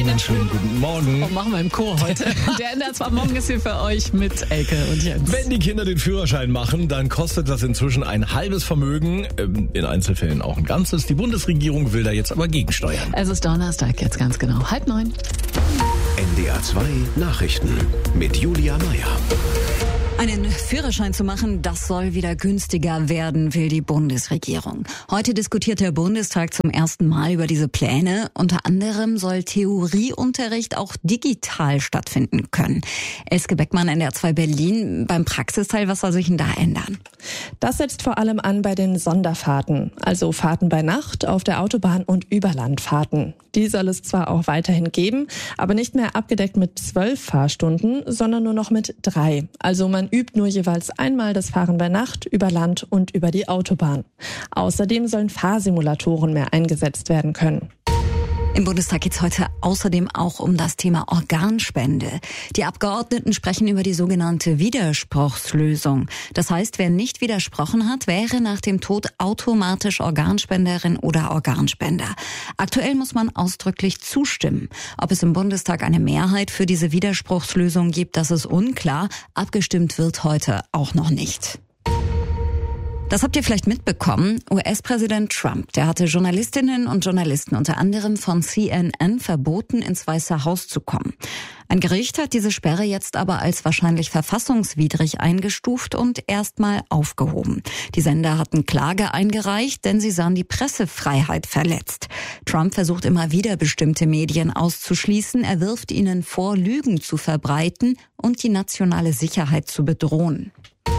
Einen schönen guten Morgen. Oh, machen wir im Chor heute. Der NDR 2 Morgen ist hier für euch mit Elke und Jens. Wenn die Kinder den Führerschein machen, dann kostet das inzwischen ein halbes Vermögen, in Einzelfällen auch ein ganzes. Die Bundesregierung will da jetzt aber gegensteuern. Es ist Donnerstag, jetzt ganz genau 8:30. NDR 2 Nachrichten mit Julia Meyer. Einen Führerschein zu machen, das soll wieder günstiger werden, will die Bundesregierung. Heute diskutiert der Bundestag zum ersten Mal über diese Pläne. Unter anderem soll Theorieunterricht auch digital stattfinden können. Elske Beckmann, NDR 2 Berlin. Beim Praxisteil, was soll sich denn da ändern? Das setzt vor allem an bei den Sonderfahrten, also Fahrten bei Nacht, auf der Autobahn und Überlandfahrten. Die soll es zwar auch weiterhin geben, aber nicht mehr abgedeckt mit 12 Fahrstunden, sondern nur noch mit 3. Also man übt nur jeweils einmal das Fahren bei Nacht, über Land und über die Autobahn. Außerdem sollen Fahrsimulatoren mehr eingesetzt werden können. Im Bundestag geht es heute außerdem auch um das Thema Organspende. Die Abgeordneten sprechen über die sogenannte Widerspruchslösung. Das heißt, wer nicht widersprochen hat, wäre nach dem Tod automatisch Organspenderin oder Organspender. Aktuell muss man ausdrücklich zustimmen. Ob es im Bundestag eine Mehrheit für diese Widerspruchslösung gibt, das ist unklar. Abgestimmt wird heute auch noch nicht. Das habt ihr vielleicht mitbekommen. US-Präsident Trump, der hatte Journalistinnen und Journalisten unter anderem von CNN verboten, ins Weiße Haus zu kommen. Ein Gericht hat diese Sperre jetzt aber als wahrscheinlich verfassungswidrig eingestuft und erstmal aufgehoben. Die Sender hatten Klage eingereicht, denn sie sahen die Pressefreiheit verletzt. Trump versucht immer wieder, bestimmte Medien auszuschließen. Er wirft ihnen vor, Lügen zu verbreiten und die nationale Sicherheit zu bedrohen.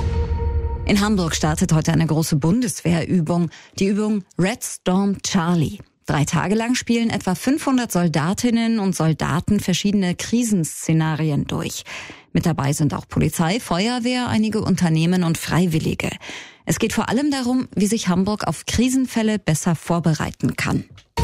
In Hamburg startet heute eine große Bundeswehrübung, die Übung Red Storm Charlie. 3 Tage lang spielen etwa 500 Soldatinnen und Soldaten verschiedene Krisenszenarien durch. Mit dabei sind auch Polizei, Feuerwehr, einige Unternehmen und Freiwillige. Es geht vor allem darum, wie sich Hamburg auf Krisenfälle besser vorbereiten kann.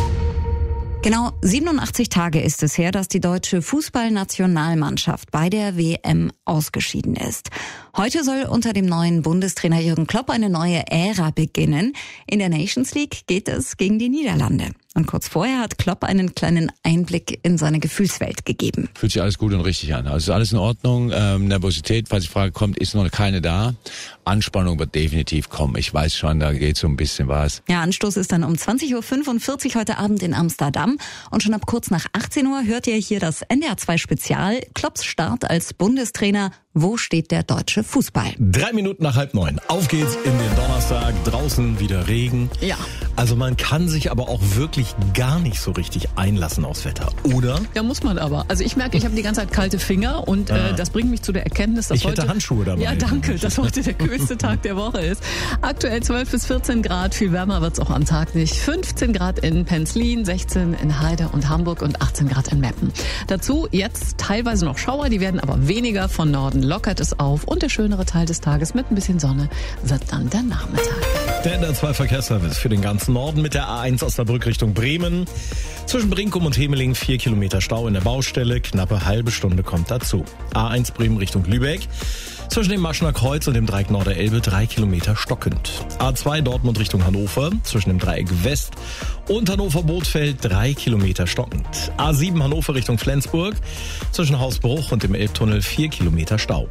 Genau 87 Tage ist es her, dass die deutsche Fußballnationalmannschaft bei der WM ausgeschieden ist. Heute soll unter dem neuen Bundestrainer Jürgen Klopp eine neue Ära beginnen. In der Nations League geht es gegen die Niederlande. Und kurz vorher hat Klopp einen kleinen Einblick in seine Gefühlswelt gegeben. Fühlt sich alles gut und richtig an. Also ist alles in Ordnung. Nervosität, falls die Frage kommt, ist noch keine da. Anspannung wird definitiv kommen. Ich weiß schon, da geht so ein bisschen was. Ja, Anstoß ist dann um 20.45 Uhr heute Abend in Amsterdam. Und schon ab kurz nach 18 Uhr hört ihr hier das NDR 2 Spezial. Klopps Start als Bundestrainer. Wo steht der deutsche Fußball? 3 Minuten nach 8:30. Auf geht's in den Donnerstag. Draußen wieder Regen. Ja. Also man kann sich aber auch wirklich gar nicht so richtig einlassen aufs Wetter, oder? Ja, muss man aber. Also ich merke, ich habe die ganze Zeit kalte Finger und das bringt mich zu der Erkenntnis, dass ich hätte Handschuhe dabei. Ja, danke, dass heute der kühlste Tag der Woche ist. Aktuell 12 bis 14 Grad, viel wärmer wird's auch am Tag nicht. 15 Grad in Penzlin, 16 in Heide und Hamburg und 18 Grad in Meppen. Dazu jetzt teilweise noch Schauer, die werden aber weniger. Von Norden lockert es auf und der schönere Teil des Tages mit ein bisschen Sonne wird dann der Nachmittag. Der NDR 2 Verkehrsservice für den ganzen Norden mit der A1 Osnabrück Richtung Bremen. Zwischen Brinkum und Hemeling 4 Kilometer Stau in der Baustelle. Knappe halbe Stunde kommt dazu. A1 Bremen Richtung Lübeck. Zwischen dem Maschner Kreuz und dem Dreieck Norderelbe 3 Kilometer stockend. A2 Dortmund Richtung Hannover. Zwischen dem Dreieck West und Hannover-Bothfeld 3 Kilometer stockend. A7 Hannover Richtung Flensburg. Zwischen Hausbruch und dem Elbtunnel 4 Kilometer Stau.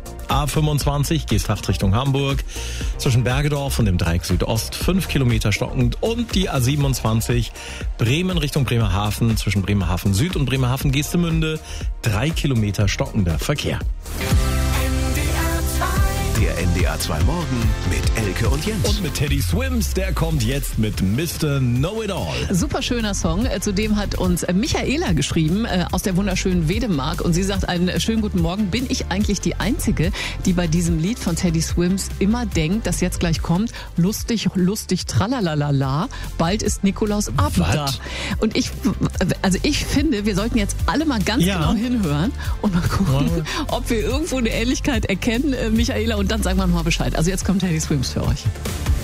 A25 Geesthacht Richtung Hamburg. Zwischen Bergedorf und dem Dreieck Südost 5 Kilometer stockend. Und die A27 Bremen Richtung Bremerhaven. Zwischen Bremerhaven Süd und Bremerhaven Geestemünde 3 Kilometer stockender Verkehr. Der NDR 2 Morgen mit Elke und Jens. Und mit Teddy Swims, der kommt jetzt mit Mr. Know-It-All. Super schöner Song. Zudem hat uns Michaela geschrieben aus der wunderschönen Wedemark und sie sagt, einen schönen guten Morgen. Bin ich eigentlich die Einzige, die bei diesem Lied von Teddy Swims immer denkt, dass jetzt gleich kommt, lustig, lustig, tralalala, bald ist Nikolaus Abend da. Und ich finde, wir sollten jetzt alle mal ganz genau hinhören und mal gucken, ob wir irgendwo eine Ähnlichkeit erkennen, Michaela, und dann sagen wir nochmal Bescheid. Also jetzt kommt Teddy Swims für euch.